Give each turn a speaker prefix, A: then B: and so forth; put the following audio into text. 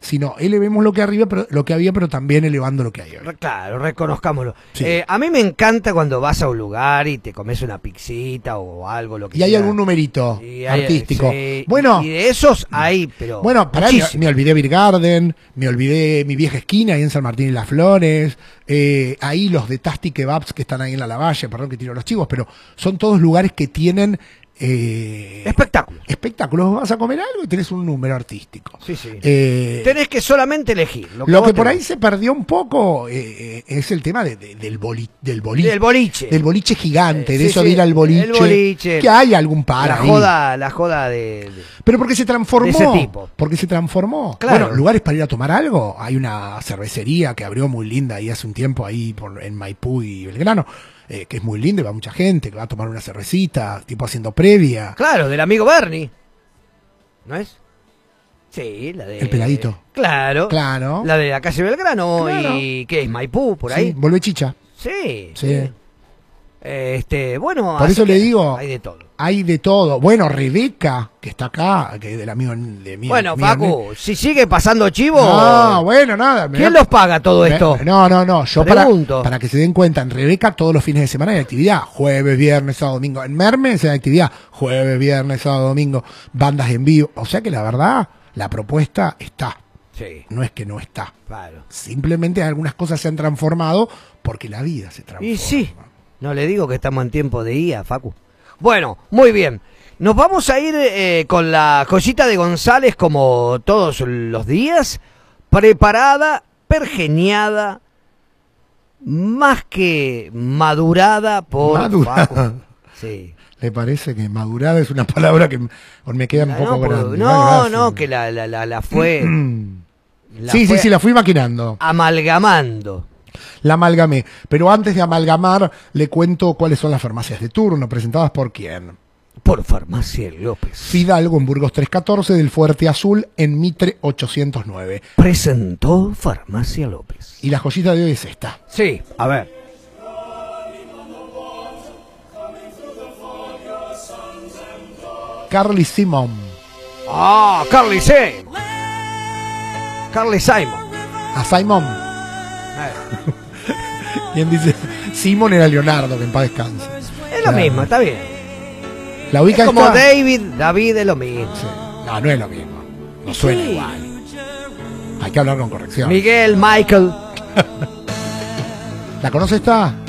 A: sino elevemos lo que arriba, pero lo que había, pero también elevando lo que hay hoy.
B: Claro, reconozcámoslo.
A: Sí.
B: A mí me encanta cuando vas a un lugar y te comes una pixita o algo, lo que
A: Y hay
B: sea.
A: algún numerito
B: Y hay-
A: artístico.
B: sí,
A: Bueno,
B: y de esos hay, pero
A: bueno, pará,
B: muchísimos.
A: me olvidé Beer Garden, me olvidé mi vieja esquina ahí en San Martín y Las Flores, ahí los de Tasty Kebabs que están ahí en la Lavalle, perdón que tiro los chivos, pero son todos lugares que tienen
B: Espectáculo.
A: espectáculos. Vas a comer algo y tenés un número artístico.
B: Sí, sí.
A: Eh,
B: Tenés que solamente elegir.
A: lo
B: vos
A: que por
B: te
A: ahí
B: guste.
A: se perdió un poco es el tema del boliche.
B: Del boliche.
A: Del boliche gigante, de
B: Sí,
A: eso
B: sí,
A: de ir al boliche.
B: el boliche.
A: Que hay algún par
B: La
A: ahí.
B: joda de...
A: Pero porque se transformó.
B: de ese tipo.
A: Porque se transformó.
B: Claro.
A: Bueno, lugares para ir a tomar algo. Hay una cervecería que abrió muy linda ahí hace un tiempo ahí en Maipú y Belgrano. Que es muy linda y va mucha gente que va a tomar una cervecita, tipo haciendo previa.
B: Claro, del amigo Bernie. ¿No es? Sí, la de...
A: El peladito.
B: Claro.
A: Claro.
B: La de la calle Belgrano
A: Claro.
B: y... ¿Qué es? Maipú, por ahí.
A: Sí, vuelve chicha.
B: Sí.
A: Sí.
B: Bueno...
A: Por
B: así
A: eso le
B: que
A: digo,
B: hay de todo.
A: hay de todo. Bueno, Rebeca, que está acá, que es del amigo de mí.
B: Bueno, Facu, si sigue pasando chivo...
A: No, bueno, nada.
B: ¿Quién los paga todo esto?
A: No. Yo
B: Pregunto.
A: para que se den cuenta, en Rebeca todos los fines de semana hay actividad. Jueves, viernes, sábado, domingo. En Mermes hay actividad. Jueves, viernes, sábado, domingo. Bandas en vivo. O sea que la verdad, la propuesta está.
B: Sí,
A: No es que no está.
B: claro.
A: Simplemente algunas cosas se han transformado porque la vida se transforma.
B: Y sí, no le digo que estamos en tiempo de IA, Facu. Bueno, muy bien. Nos vamos a ir con la joyita de González como todos los días, preparada, pergeñada, más que madurada por
A: Madurada.
B: Facu. Sí.
A: ¿Le parece que madurada es una palabra que me queda un poco grande?
B: No, que la fue...
A: Sí, la fui maquinando.
B: amalgamando.
A: La amalgamé. Pero antes de amalgamar, le cuento cuáles son las farmacias de turno, presentadas por quién.
B: Por Farmacia López.
A: Fidalgo en Burgos 314, del Fuerte Azul en Mitre 809.
B: Presentó Farmacia López.
A: Y la joyita de hoy es esta.
B: Sí, a ver.
A: Carly Simon.
B: Ah, Carly Simon. Carly Simon.
A: A Simon. ¿Quién dice? Simon era Leonardo, que en paz descanse.
B: Es lo mismo, está bien.
A: La ubica
B: Es como
A: esta?
B: David es lo mismo.
A: Sí. No, no es lo mismo. No suena
B: Sí.
A: igual. Hay que hablar con corrección.
B: Miguel, Michael.
A: ¿La conoce esta?